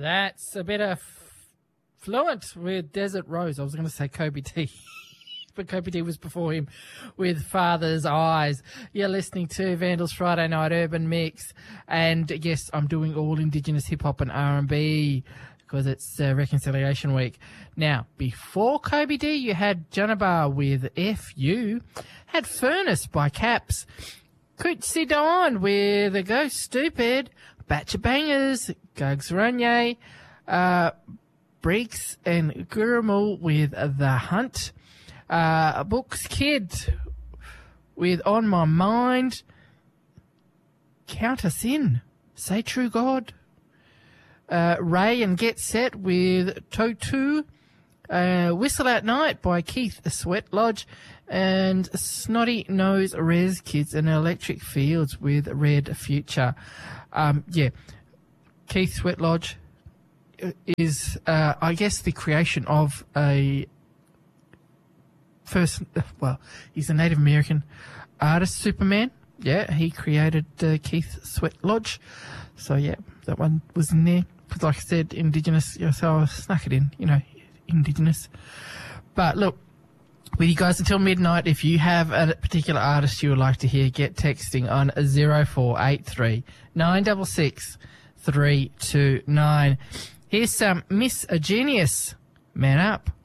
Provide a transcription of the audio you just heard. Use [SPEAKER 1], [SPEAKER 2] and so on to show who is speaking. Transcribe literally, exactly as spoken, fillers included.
[SPEAKER 1] That's a bit of Fluent with Desert Rose. I was going to say Kobe T, but Kobe T was before him with Father's Eyes. You're listening to Vandals Friday Night Urban Mix. And yes, I'm doing all Indigenous hip-hop and R and B because it's uh, Reconciliation Week. Now, before Kobe D, you had Janabar with F U, had Furnace by Caps, Cootsie Dawn with A Go Stupid, Batch of Bangers, Gugs Runye, uh, Breaks and Gurumul with The Hunt, uh, Books Kid with On My Mind, Count Us In, Say True God, uh, Ray and Get Set with Totu, uh, Whistle at Night by Keith Sweat Lodge, and Snotty Nose Res Kids and Electric Fields with Red Future. Um, yeah, Keith Sweat Lodge is, uh, I guess, the creation of a first, well, he's a Native American artist, Superman. Yeah, he created uh, Keith Sweat Lodge. So, yeah, that one was in there. Because, like I said, Indigenous, so I snuck it in, you know, Indigenous. But, look, with you guys until midnight, if you have a particular artist you would like to hear, get texting on zero four eight three nine six six three two nine. Here's some Miss Genius, Man Up.